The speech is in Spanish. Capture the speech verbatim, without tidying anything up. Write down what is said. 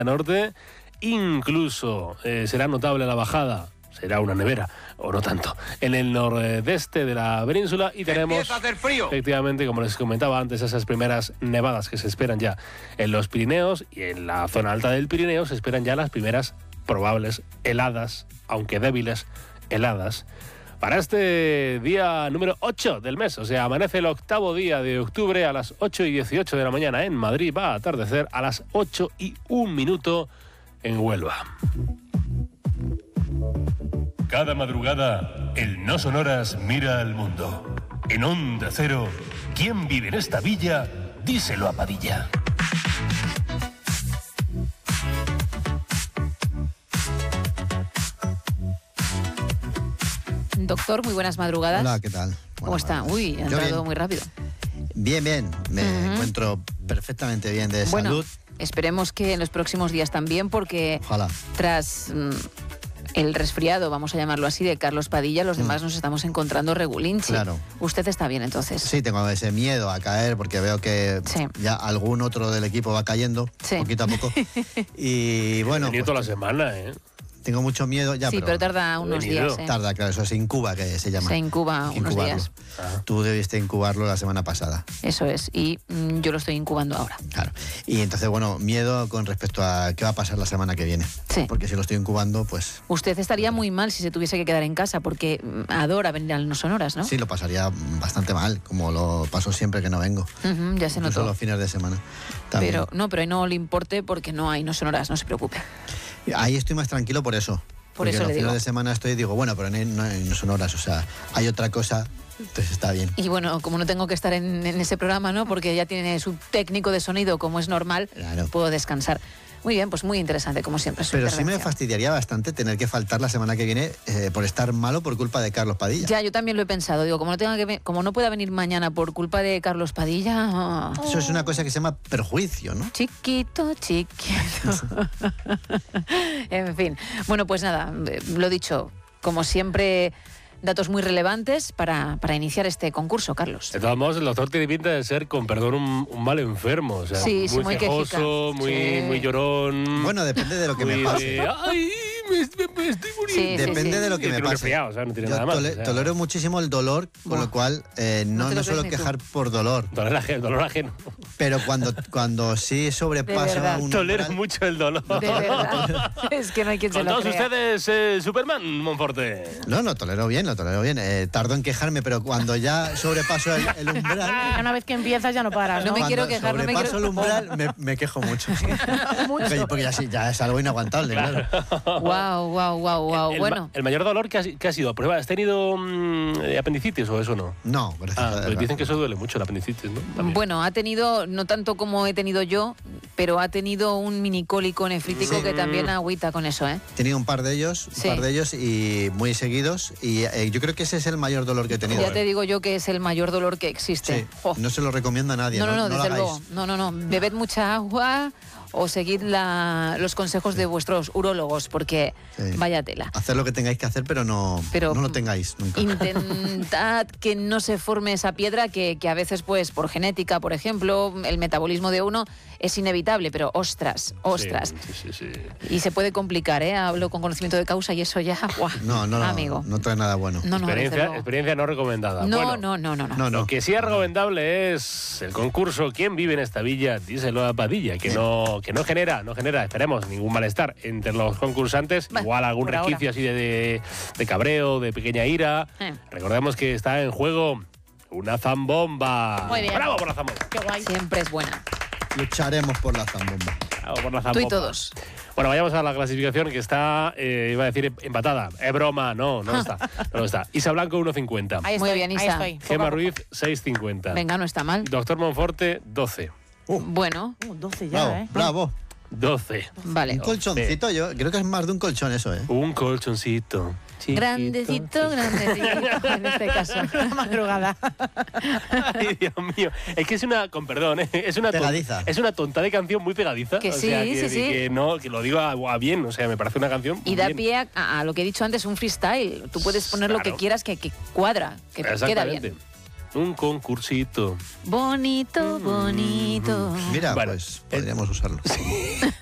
norte, incluso eh, será notable la bajada, será una nevera, o no tanto, en el nordeste de la península, y tenemos, empieza a hacer frío, efectivamente, como les comentaba antes, esas primeras nevadas que se esperan ya en los Pirineos, y en la zona alta del Pirineo se esperan ya las primeras probables heladas, aunque débiles heladas, para este día número ocho del mes. O sea, amanece el octavo día de octubre a las ocho y dieciocho de la mañana en Madrid. Va a atardecer a las ocho y un minuto en Huelva. Cada madrugada, el No Sonoras mira al mundo. En Onda Cero, ¿quién vive en esta villa? Díselo a Padilla. Doctor, muy buenas madrugadas. Hola, ¿qué tal? ¿Cómo Buenas está? madrugadas. Uy, ha Yo entrado bien. muy rápido. Bien, bien. Me Ujú. encuentro perfectamente bien de Bueno, salud. esperemos que en los próximos días también, porque Ojalá. tras mm, el resfriado, vamos a llamarlo así, de Carlos Padilla, los demás nos estamos encontrando regulinchi. Claro. Usted está bien, entonces. Sí, tengo ese miedo a caer porque veo que Sí. ya algún otro del equipo va cayendo, Sí. poquito a poco. Y bueno, Venido pues, toda la semana, ¿eh? tengo mucho miedo ya, sí, pero, pero, tarda unos venido. días. ¿eh? tarda, claro, eso se incuba, que se llama. Se incuba Hay que unos incubarlo. días. Ah. Tú debiste incubarlo la semana pasada, Eso es. Y mm, yo lo estoy incubando ahora. claro. Y entonces, bueno, miedo con respecto a qué va a pasar la semana que viene. Sí. Porque si lo estoy incubando, pues Usted estaría muy mal si se tuviese que quedar en casa, porque mm, adora venir al No Sonoras, ¿no? sí, lo pasaría bastante mal, como lo paso siempre que no vengo. Ujú, ya se Incluso notó. los fines de semana. También. Pero no, pero no le importe porque no hay No Sonoras, no se preocupe. Ahí estoy más tranquilo por eso. Por porque eso los le fines digo. de semana estoy y digo, bueno, pero no, hay- no, hay- no son horas, o sea, hay otra cosa, entonces está bien. Y bueno, como no tengo que estar en, en ese programa, ¿no? Porque ya tiene su técnico de sonido, como es normal, Claro. puedo descansar. Muy bien, pues muy interesante, como siempre. su Pero sí me intervención. fastidiaría bastante tener que faltar la semana que viene eh, por estar malo por culpa de Carlos Padilla. Ya, yo también lo he pensado. Digo, como no tenga que ve- como no pueda venir mañana por culpa de Carlos Padilla. ah, Eso es una cosa que se llama perjuicio, ¿no? Chiquito, chiquito. En fin. Bueno, pues nada, eh, lo dicho, como siempre, datos muy relevantes para, para iniciar este concurso, Carlos. De todos modos, el doctor tiene pinta de ser, con perdón, un, un mal enfermo. O sea, Sí, sí, muy muy quejoso, quejica. muy, Sí. muy llorón. Bueno, depende de lo que muy me pase. de, ¡ay! Me, me- me estoy muriendo. Sí, sí, Depende sí. de lo que Y me tiene un pase. resfriado, o sea, no tiene Yo nada más. tole- o sea, tolero muchísimo el dolor, con Buah. lo cual eh, No no, te me lo suelo crees ni tú. quejar por dolor. Dolor ajeno. Dolor ajeno. Pero cuando, cuando sí De sobrepasa verdad. un Tolero umbral- mucho el dolor. De verdad. Es que no hay quien se Con lo todos crea. ustedes, eh, Superman Monforte. No, no, tolero bien, lo tolero bien. Eh, tardo en quejarme, pero cuando ya sobrepaso el, el umbral... Una vez que empiezas ya no paras, No ¿no? me cuando quiero quejar, no me sobrepaso quiero- el umbral, me, me quejo mucho. Porque, porque ya, sí, ya es algo inaguantable, claro. Wow, wow, wow, wow. el, Bueno, ma- el mayor dolor que has, que has ido a prueba, ¿has tenido mm, eh, apendicitis o eso no? No, gracias Ah, a pues Dios. dicen que eso duele mucho, el apendicitis, ¿no? También. bueno, ha tenido, no tanto como he tenido yo, pero ha tenido un minicólico nefrítico Sí. que también agüita con eso, ¿eh? He tenido un par de ellos, un Sí. par de ellos y muy seguidos. Y eh, yo creo que ese es el mayor dolor que he tenido. Ya te digo yo que es el mayor dolor que existe. Sí, Jo. no se lo recomiendo a nadie. No, no, no, lo desde hagáis. luego. No, no, no. Bebed mucha agua o seguid la- los consejos de vuestros urólogos, porque Sí. vaya tela. Hacer lo que tengáis que hacer, pero no, Pero no lo tengáis nunca. Intentad que no se forme esa piedra que, que a veces, pues, por genética, por ejemplo, el metabolismo de uno es inevitable, pero ostras, ostras. Sí, sí, sí, sí. Y se puede complicar, ¿eh? Hablo con conocimiento de causa y eso ya, ¡guau! No, no, no, amigo. no trae nada bueno. No, no, desde experiencia, luego. experiencia no recomendada. No, Bueno, no, no, no, no. No, no. Lo que sí es recomendable es el concurso ¿Quién vive en esta villa? Díselo a Padilla, que no, que no genera, no genera, esperemos, ningún malestar entre los concursantes. Bah, Igual algún por ahora. resquicio así de, de, de cabreo, de pequeña ira. Eh. Recordemos que está en juego una zambomba. Muy bien. ¡Bravo por la zambomba! Qué guay. Siempre es buena. Lucharemos por la zambomba. ¡Bravo por la Tú zambomba! y todos. Bueno, vayamos a la clasificación que está, eh, iba a decir empatada. Es broma, no, no lo está. No lo está. Isa Blanco uno cincuenta. Ahí Muy estoy, bien, ahí Isa. estoy. Poco Gema a poco. Ruiz seis cincuenta. Venga, no está mal. Doctor Monforte doce. Bueno, Uh, doce ya, Bravo, ¿eh? bravo. doce. vale. Un colchoncito, yo creo que es más de un colchón eso, ¿eh? Un colchoncito. chiquito. Grandecito, grandecito, en este caso. Madrugada. Ay, Dios mío. Es que es una, con perdón, ¿eh? es una ton- Pegadiza. es una tonta de canción muy pegadiza. Que o sí, sea, que, sí, sí. Que no, que lo digo a, a bien, o sea, me parece una canción. Y da bien. pie a, a lo que he dicho antes, un freestyle. Tú puedes poner lo que Claro. quieras que, que cuadra, que queda Exactamente. bien. Un concursito. Bonito, bonito. Mira, Bueno, pues podríamos usarlo.